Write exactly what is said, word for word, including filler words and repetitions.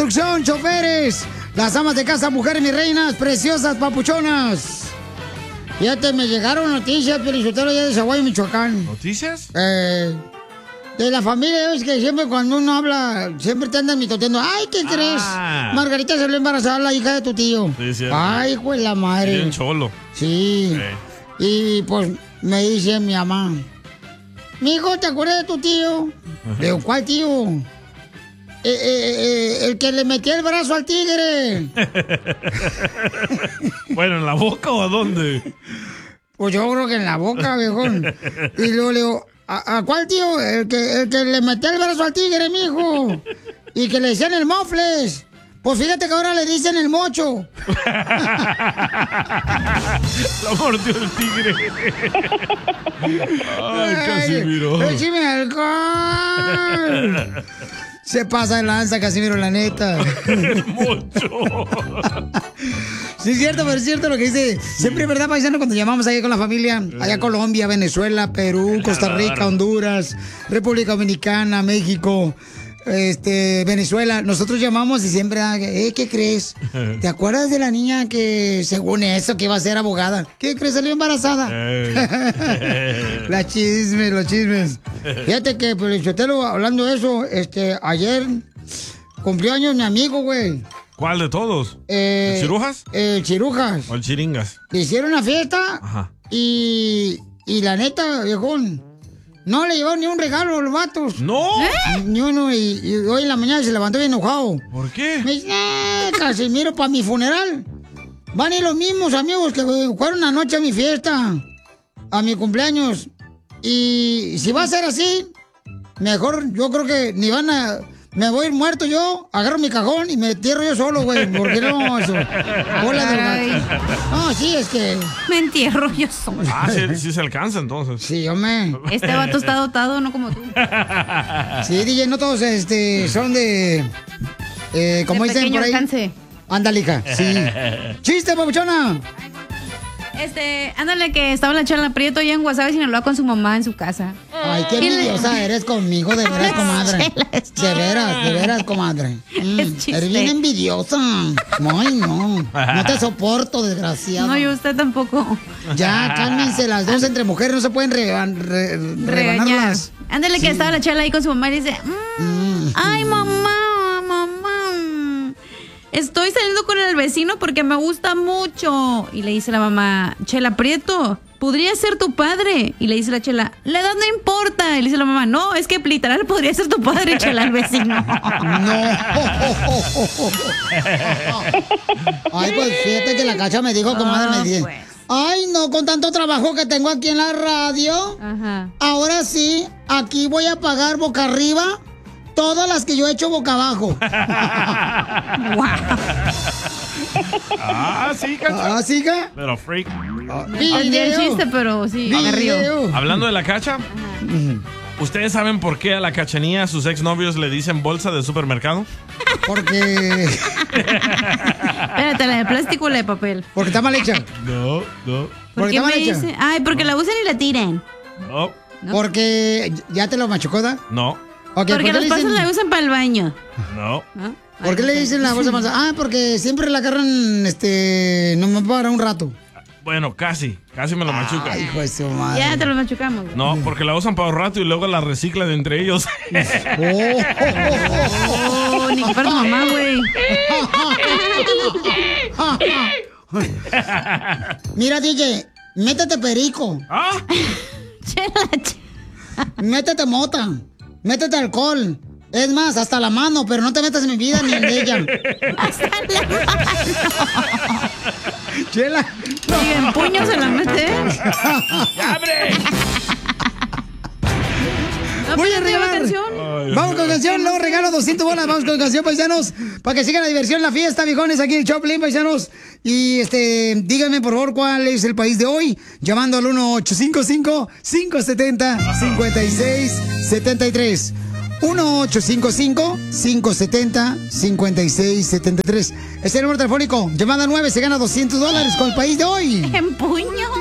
construcción, choferes, las amas de casa, mujeres, mis reinas, preciosas, papuchonas. Fíjate, me llegaron noticias, Piolichotelo, ya de Zaguayo, Michoacán. ¿Noticias? Eh, de la familia, es que siempre cuando uno habla, siempre te andan mitoteando. Ay, ¿qué crees? Ah. Margarita se lo embarazada la hija de tu tío. Sí, cierto. Ay, pues la madre. Bien cholo. Sí. Sí. Y pues me dice mi mamá, mijo, ¿te acuerdas de tu tío? Le digo, ¿cuál tío? Eh, eh, eh, el que le metía el brazo al tigre. Bueno, ¿en la boca o a dónde? Pues yo creo que en la boca, viejón. Y luego le digo, ¿a, a cuál tío? El que, el que le metía el brazo al tigre, mijo. Y que le decían el mofles. Pues fíjate que ahora le dicen el mocho. Lo mordió el tigre. Ay, Casimiro. ¡Échame alcohol! Se pasa de lanza, Casimiro, la neta. El mocho. Sí, es cierto, pero es cierto lo que dice. Siempre es verdad, paisano, cuando llamamos allá con la familia, allá Colombia, Venezuela, Perú, Costa Rica, Honduras, República Dominicana, México, este, Venezuela, nosotros llamamos y siempre, eh, ¿qué crees? ¿Te acuerdas de la niña que, según eso, que iba a ser abogada? ¿Qué crees? Salió embarazada. Las chismes, los chismes. Fíjate que, pues, Chotelo, hablando de eso, este, ayer cumplió años mi amigo, güey. ¿Cuál de todos? Eh, ¿El Chirujas? El Chirujas. ¿O el Chiringas? Le hicieron una fiesta. Ajá. Y, y la neta, viejón, no le llevaron ni un regalo a los vatos. ¿No? ¿Eh? Ni uno. Y, y hoy en la mañana se levantó bien enojado. ¿Por qué? Me dice, eh, Casimiro, para mi funeral van a ir los mismos amigos que fueron anoche a mi fiesta, a mi cumpleaños. Y si va a ser así, mejor yo creo que ni van a... Me voy a ir muerto yo, agarro mi cajón y me entierro yo solo, güey. Porque no, eso. Bola de gato. No, sí, es que... Me entierro yo solo. Ah, sí, sí se alcanza entonces. Sí, hombre. Este vato está dotado, no como tú. Sí, D J, no todos este, son de... Eh, como De dicen pequeño por ahí. alcance. Ándale, hija, sí. ¡Chiste, papuchona! Este, ándale que estaba la Chela Prieto allá en Guasave, Sinaloa con su mamá en su casa. Ay, qué envidiosa eres conmigo, de veras, comadre. De veras, de veras, comadre. Mm, eres bien envidiosa. Ay, no. No te soporto, desgraciado. No, yo usted tampoco. Ya, cálmense las dos entre mujeres, no se pueden reban, re, rebanarlas. Ándale que Sí. estaba la Chela ahí con su mamá y dice, mm, Mm. ay, mamá, mamá, estoy saliendo con el vecino porque me gusta mucho. Y le dice la mamá, Chela Prieto, podría ser tu padre. Y le dice la Chela, la edad no importa. Y le dice la mamá, no, es que literal podría ser tu padre, Chela, el vecino. No. Ay, pues fíjate que la Cacha me dijo, comadre, me dice, pues. ay, no, con tanto trabajo que tengo aquí en la radio, Ajá. ahora sí, aquí voy a pagar boca arriba todas las que yo he hecho boca abajo. Ah, sí, Cacha. ¿Ah, sí, ca? Pero freak. Entendí el chiste, pero sí, me río. Video. Hablando de la Cacha, ¿ustedes saben por qué a la Cachanía sus exnovios le dicen bolsa de supermercado? Porque... Espérate, ¿la de plástico o la de papel? Porque está mal hecha. No, no, ¿Por Porque qué está mal me hecha. dice? Ay, porque la usan y la tiran. no, ¿No? Porque ya te lo machucó, ¿da? no, Ok, Porque ¿por qué los le pasos dicen- la usan para el baño. no. ¿No? ¿Por qué le dicen la bolsa falsa? Ah, porque siempre la agarran, este, no me para un rato. Bueno, casi, casi me lo machuca. Ay, hijo de su madre. Ya te lo machucamos. güey. No, porque la usan para un rato y luego la reciclan entre ellos. Oh, ni que para tu mamá, güey. Mira, D J, métete perico, ¿Ah? Chela, ch- métete mota, métete alcohol. Es más, hasta la mano, pero no te metas en mi vida ni en ella. hasta la mano. Chela. Y en puño se la mete. ¡Ya, abre! No, Voy pero a te digo la regalar. canción. Vamos con canción, luego regalo doscientas bolas. Vamos con canción, paisanos. Para que sigan la diversión en la fiesta, viejones, aquí en Choplin, paisanos. Y este, díganme por favor cuál es el país de hoy. Llamando al uno ocho cinco cinco, cinco siete cero, cinco seis siete tres. uno ocho cinco cinco, cinco siete cero, cinco seis siete tres. Este es el número telefónico. Llamada nueve se gana doscientos dólares con el país de hoy. En puño.